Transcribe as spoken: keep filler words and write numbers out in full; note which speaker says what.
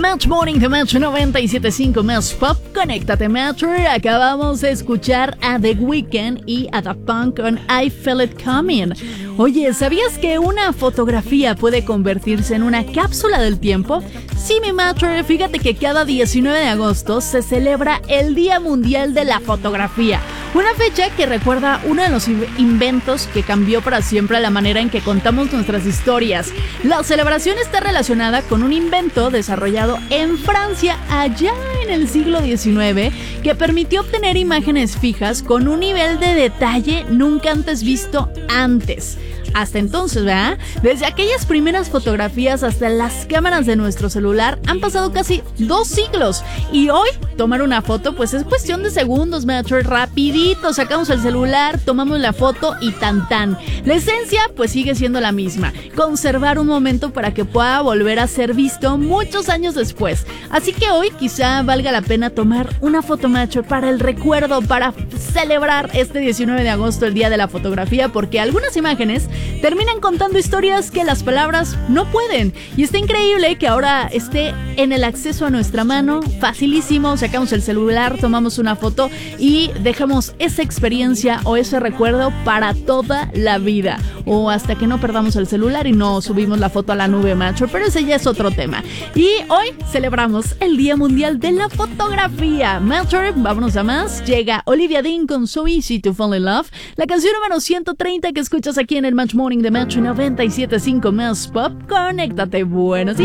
Speaker 1: Match Morning de Match noventa y siete punto cinco Más Pop. Conéctate, Matcher. Acabamos de escuchar a The Weeknd y a Daft Punk con I Feel It Coming. Oye, ¿sabías que una fotografía puede convertirse en una cápsula del tiempo? Sí, mi Matcher, fíjate que cada diecinueve de agosto se celebra el Día Mundial de la Fotografía. Una fecha que recuerda uno de los inventos que cambió para siempre la manera en que contamos nuestras historias. La celebración está relacionada con un invento desarrollado en Francia allá en el siglo diecinueve que permitió obtener imágenes fijas con un nivel de detalle nunca antes visto antes. Hasta entonces, ¿verdad? Desde aquellas primeras fotografías hasta las cámaras de nuestro celular han pasado casi dos siglos. Y hoy, tomar una foto, pues es cuestión de segundos, Matcher. Rapidito, sacamos el celular, tomamos la foto y tan tan. La esencia, pues sigue siendo la misma. Conservar un momento para que pueda volver a ser visto muchos años después. Así que hoy quizá valga la pena tomar una foto, Matcher, para el recuerdo, para celebrar este diecinueve de agosto, el Día de la Fotografía, porque algunas imágenes terminan contando historias que las palabras no pueden. Y está increíble que ahora esté en el acceso a nuestra mano, facilísimo, sacamos el celular, tomamos una foto y dejamos esa experiencia o ese recuerdo para toda la vida. O hasta que no perdamos el celular y no subimos la foto a la nube, macho, pero ese ya es otro tema. Y hoy celebramos el Día Mundial de la Fotografía. Macho, vámonos a más. Llega Olivia Dean con So Easy to Fall in Love, la canción número ciento treinta que escuchas aquí en el Match Morning de Match noventa y siete punto cinco Más Pop. Conéctate, buenos días.